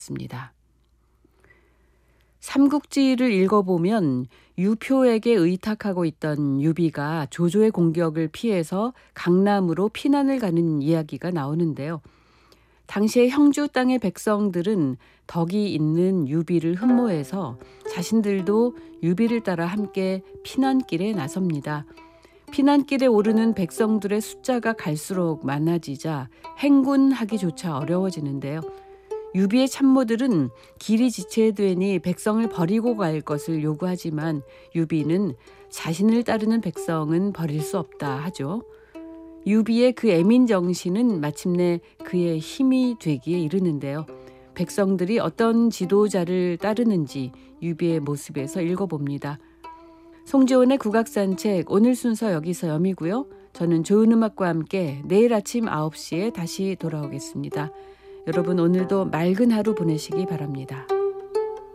습니다. 삼국지를 읽어보면 유표에게 의탁하고 있던 유비가 조조의 공격을 피해서 강남으로 피난을 가는 이야기가 나오는데요. 당시에 형주 땅의 백성들은 덕이 있는 유비를 흠모해서 자신들도 유비를 따라 함께 피난길에 나섭니다. 피난길에 오르는 백성들의 숫자가 갈수록 많아지자 행군하기조차 어려워지는데요. 유비의 참모들은 길이 지체되니 백성을 버리고 갈 것을 요구하지만 유비는 자신을 따르는 백성은 버릴 수 없다 하죠. 유비의 그 애민 정신은 마침내 그의 힘이 되기에 이르는데요. 백성들이 어떤 지도자를 따르는지 유비의 모습에서 읽어봅니다. 송지온의 국악산책 오늘 순서 여기서 여미고요. 저는 좋은 음악과 함께 내일 아침 9시에 다시 돌아오겠습니다. 여러분 오늘도 맑은 하루 보내시기 바랍니다.